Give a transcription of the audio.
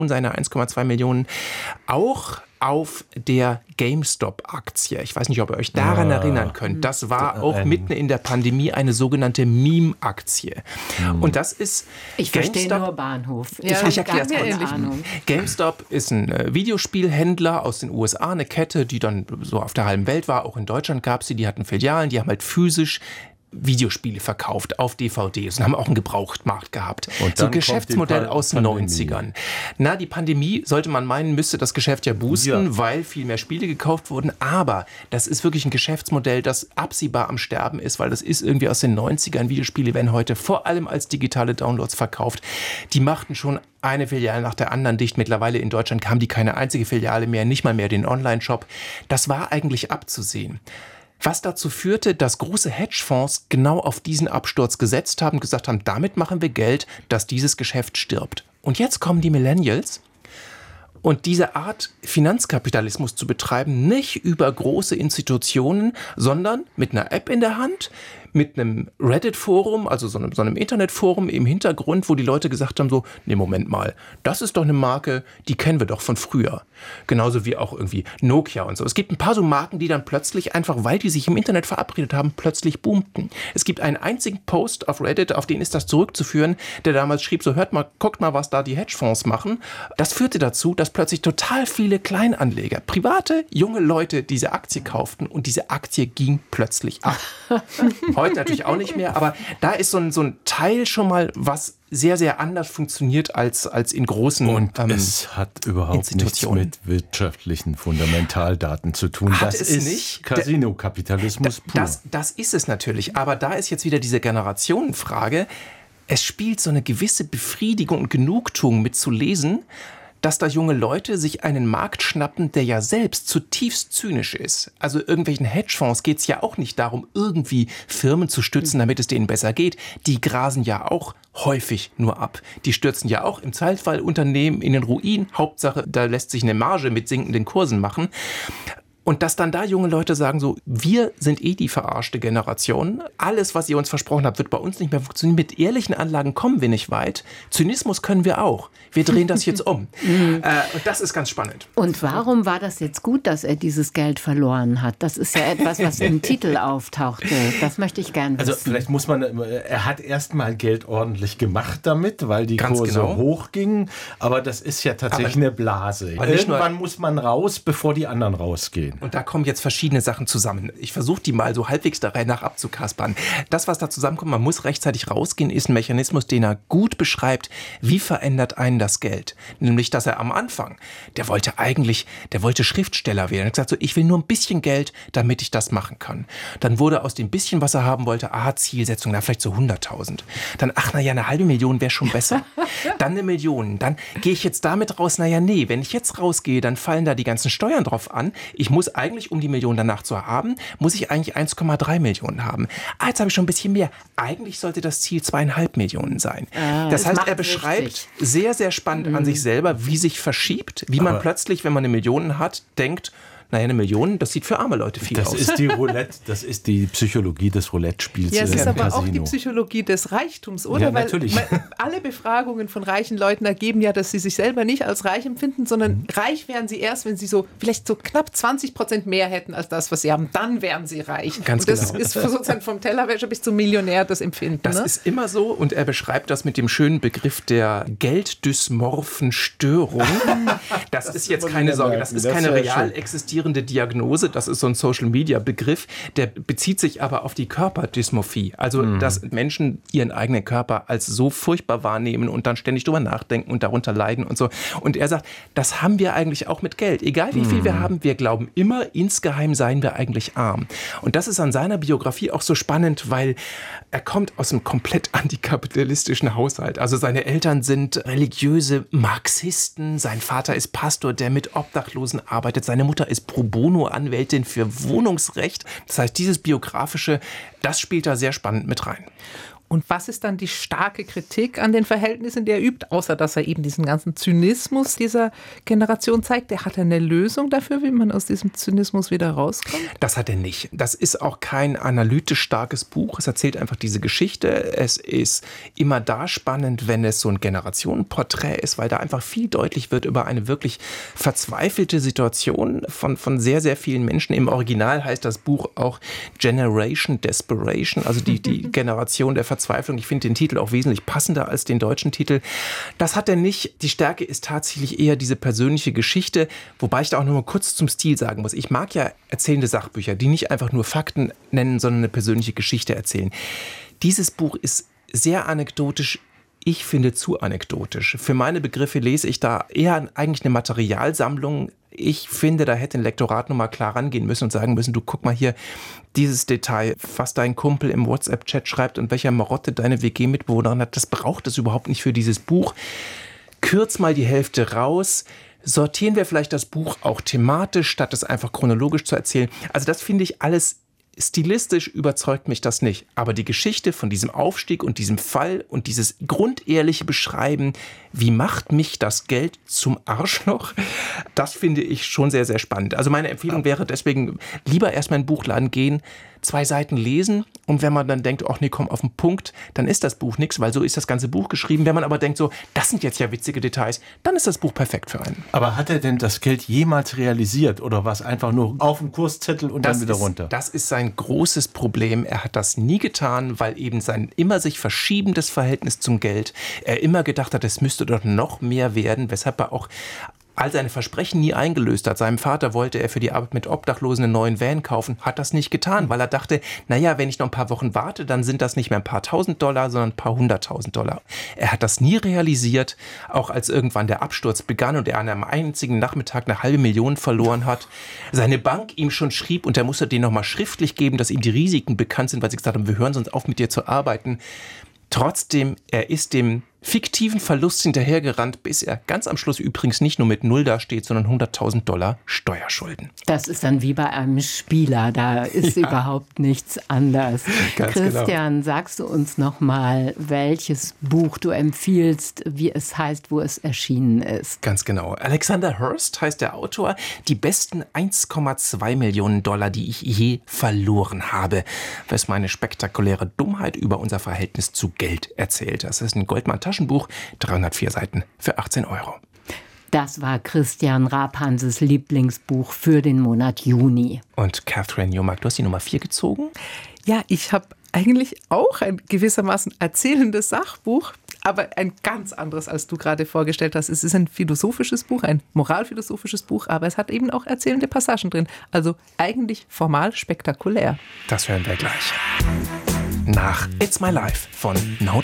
seine 1,2 Millionen auch auf der GameStop-Aktie. Ich weiß nicht, ob ihr euch daran erinnern könnt. Das war auch mitten in der Pandemie eine sogenannte Meme-Aktie. Und das ist Ich verstehe nur Bahnhof. Ich erkläre es kurz. GameStop ist ein Videospielhändler aus den USA, eine Kette, die dann so auf der halben Welt war. Auch in Deutschland gab es die hatten Filialen, die haben halt physisch Videospiele verkauft auf DVDs und haben auch einen Gebrauchtmarkt gehabt. So ein Geschäftsmodell aus den 90ern. Na, die Pandemie, sollte man meinen, müsste das Geschäft ja boosten, weil viel mehr Spiele gekauft wurden. Aber das ist wirklich ein Geschäftsmodell, das absehbar am Sterben ist, weil das ist irgendwie aus den 90ern. Videospiele werden heute vor allem als digitale Downloads verkauft. Die machten schon eine Filiale nach der anderen dicht. Mittlerweile in Deutschland haben die keine einzige Filiale mehr, nicht mal mehr den Online-Shop. Das war eigentlich abzusehen. Was dazu führte, dass große Hedgefonds genau auf diesen Absturz gesetzt haben, gesagt haben, damit machen wir Geld, dass dieses Geschäft stirbt. Und jetzt kommen die Millennials und diese Art Finanzkapitalismus zu betreiben, nicht über große Institutionen, sondern mit einer App in der Hand, mit einem Reddit-Forum, also so einem Internetforum im Hintergrund, wo die Leute gesagt haben so, nee, Moment mal, das ist doch eine Marke, die kennen wir doch von früher. Genauso wie auch irgendwie Nokia und so. Es gibt ein paar so Marken, die dann plötzlich einfach, weil die sich im Internet verabredet haben, plötzlich boomten. Es gibt einen einzigen Post auf Reddit, auf den ist das zurückzuführen, der damals schrieb so, hört mal, guckt mal, was da die Hedgefonds machen. Das führte dazu, dass plötzlich total viele Kleinanleger, private, junge Leute diese Aktie kauften und diese Aktie ging plötzlich ab. Heute natürlich auch nicht mehr, aber da ist so ein Teil schon mal, was sehr, sehr anders funktioniert als in großen Und es hat überhaupt nichts mit wirtschaftlichen Fundamentaldaten zu tun. Hat das es ist nicht. Casino-Kapitalismus pur. Das ist es natürlich, aber da ist jetzt wieder diese Generationenfrage. Es spielt so eine gewisse Befriedigung und Genugtuung mit zu lesen, dass da junge Leute sich einen Markt schnappen, der ja selbst zutiefst zynisch ist. Also irgendwelchen Hedgefonds geht es ja auch nicht darum, irgendwie Firmen zu stützen, damit es denen besser geht. Die grasen ja auch häufig nur ab. Die stürzen ja auch im Zweifelsfall Unternehmen in den Ruin. Hauptsache, da lässt sich eine Marge mit sinkenden Kursen machen. Und dass dann da junge Leute sagen so, wir sind die verarschte Generation. Alles, was ihr uns versprochen habt, wird bei uns nicht mehr funktionieren. Mit ehrlichen Anlagen kommen wir nicht weit. Zynismus können wir auch. Wir drehen das jetzt um. Und das ist ganz spannend. Und warum war das jetzt gut, dass er dieses Geld verloren hat? Das ist ja etwas, was im Titel auftauchte. Das möchte ich gern wissen. Also vielleicht muss man, er hat erstmal Geld ordentlich gemacht damit, weil die Ganz Kurse genau. hochgingen. Aber das ist ja tatsächlich eine Blase. Irgendwann muss man raus, bevor die anderen rausgehen. Und da kommen jetzt verschiedene Sachen zusammen. Ich versuche die mal so halbwegs der Reihe nach abzukaspern. Das, was da zusammenkommt, man muss rechtzeitig rausgehen, ist ein Mechanismus, den er gut beschreibt. Wie verändert einen das Geld? Nämlich, dass er am Anfang, der wollte Schriftsteller werden. Er hat gesagt, so, ich will nur ein bisschen Geld, damit ich das machen kann. Dann wurde aus dem bisschen, was er haben wollte, Zielsetzung, vielleicht so 100.000. Dann, eine halbe Million wäre schon besser. Dann 1 Million. Dann gehe ich jetzt damit raus, nee, wenn ich jetzt rausgehe, dann fallen da die ganzen Steuern drauf an. Ich muss eigentlich, um die Million danach zu haben, muss ich eigentlich 1,3 Millionen haben. Jetzt habe ich schon ein bisschen mehr. Eigentlich sollte das Ziel 2,5 Millionen sein. Das heißt, er beschreibt sehr, sehr spannend an sich selber, wie sich verschiebt, wie man plötzlich, wenn man 1 Million hat, denkt, 1 Million, das sieht für arme Leute viel aus. Das ist die Psychologie des Roulette-Spiels. Ja, es ist aber Casino. auch die Psychologie des Reichtums, oder? Ja, natürlich. Weil alle Befragungen von reichen Leuten ergeben ja, dass sie sich selber nicht als reich empfinden, sondern reich wären sie erst, wenn sie vielleicht so knapp 20% mehr hätten als das, was sie haben. Dann wären sie reich. Ganz und das genau. ist sozusagen vom Tellerwäscher bis zum Millionär das Empfinden. Das ist immer so und er beschreibt das mit dem schönen Begriff der gelddysmorphen Störung. Das ist jetzt keine Sorge, das ist keine real existierende Diagnose, das ist so ein Social-Media-Begriff, der bezieht sich aber auf die Körperdysmorphie. Also, dass Menschen ihren eigenen Körper als so furchtbar wahrnehmen und dann ständig drüber nachdenken und darunter leiden und so. Und er sagt, das haben wir eigentlich auch mit Geld. Egal wie viel wir haben, wir glauben immer, insgeheim seien wir eigentlich arm. Und das ist an seiner Biografie auch so spannend, weil er kommt aus einem komplett antikapitalistischen Haushalt. Also seine Eltern sind religiöse Marxisten, sein Vater ist Pastor, der mit Obdachlosen arbeitet, seine Mutter ist Pro Bono-Anwältin für Wohnungsrecht. Das heißt, dieses Biografische, das spielt da sehr spannend mit rein. Und was ist dann die starke Kritik an den Verhältnissen, die er übt, außer dass er eben diesen ganzen Zynismus dieser Generation zeigt? Hat er eine Lösung dafür, wie man aus diesem Zynismus wieder rauskommt? Das hat er nicht. Das ist auch kein analytisch starkes Buch. Es erzählt einfach diese Geschichte. Es ist immer da spannend, wenn es so ein Generationenporträt ist, weil da einfach viel deutlich wird über eine wirklich verzweifelte Situation von sehr, sehr vielen Menschen. Im Original heißt das Buch auch Generation Desperation, also die Generation der Verzweiflung. Ich finde den Titel auch wesentlich passender als den deutschen Titel. Das hat er nicht. Die Stärke ist tatsächlich eher diese persönliche Geschichte, wobei ich da auch noch mal kurz zum Stil sagen muss. Ich mag ja erzählende Sachbücher, die nicht einfach nur Fakten nennen, sondern eine persönliche Geschichte erzählen. Dieses Buch ist sehr anekdotisch. Ich finde zu anekdotisch. Für meine Begriffe lese ich da eher eigentlich eine Materialsammlung. Ich finde, da hätte ein Lektorat nochmal klar rangehen müssen und sagen müssen, du guck mal hier, dieses Detail, was dein Kumpel im WhatsApp-Chat schreibt und welcher Marotte deine WG-Mitbewohnerin hat, das braucht es überhaupt nicht für dieses Buch. Kürz mal die Hälfte raus. Sortieren wir vielleicht das Buch auch thematisch, statt es einfach chronologisch zu erzählen. Also das finde ich alles. Stilistisch überzeugt mich das nicht. Aber die Geschichte von diesem Aufstieg und diesem Fall und dieses grundehrliche Beschreiben, wie macht mich das Geld zum Arschloch, das finde ich schon sehr, sehr spannend. Also meine Empfehlung wäre deswegen, lieber erstmal in den Buchladen gehen, 2 Seiten lesen und wenn man dann denkt, ach nee, komm auf den Punkt, dann ist das Buch nichts, weil so ist das ganze Buch geschrieben. Wenn man aber denkt, so, das sind jetzt ja witzige Details, dann ist das Buch perfekt für einen. Aber hat er denn das Geld jemals realisiert oder war es einfach nur auf dem Kurszettel und dann wieder runter? Das ist sein großes Problem. Er hat das nie getan, weil eben sein immer sich verschiebendes Verhältnis zum Geld, er immer gedacht hat, es müsste doch noch mehr werden, weshalb er auch all seine Versprechen nie eingelöst hat. Seinem Vater wollte er für die Arbeit mit Obdachlosen einen neuen Van kaufen, hat das nicht getan, weil er dachte, naja, wenn ich noch ein paar Wochen warte, dann sind das nicht mehr ein paar $1.000, sondern ein paar $100.000. Er hat das nie realisiert, auch als irgendwann der Absturz begann und er an einem einzigen Nachmittag eine $500.000 verloren hat. Seine Bank ihm schon schrieb und er musste denen nochmal schriftlich geben, dass ihm die Risiken bekannt sind, weil sie gesagt haben, wir hören sonst auf, mit dir zu arbeiten. Trotzdem, er ist dem fiktiven Verlust hinterhergerannt, bis er ganz am Schluss übrigens nicht nur mit 0 dasteht, sondern $100.000 Steuerschulden. Das ist dann wie bei einem Spieler, da ist überhaupt nichts anders. Ganz Christian, genau. Sagst du uns noch mal, welches Buch du empfiehlst, wie es heißt, wo es erschienen ist? Ganz genau. Alexander Hurst heißt der Autor. Die besten $1,2 Millionen, die ich je verloren habe, was meine spektakuläre Dummheit über unser Verhältnis zu Geld erzählt. Das ist ein Goldmann-Taschenbuch, 304 Seiten für 18 €. Das war Christian Raab-Hanses Lieblingsbuch für den Monat Juni. Und Catherine Newmark, du hast die Nummer 4 gezogen? Ja, ich habe eigentlich auch ein gewissermaßen erzählendes Sachbuch, aber ein ganz anderes, als du gerade vorgestellt hast. Es ist ein philosophisches Buch, ein moralphilosophisches Buch, aber es hat eben auch erzählende Passagen drin. Also eigentlich formal spektakulär. Das hören wir gleich. Nach It's My Life von No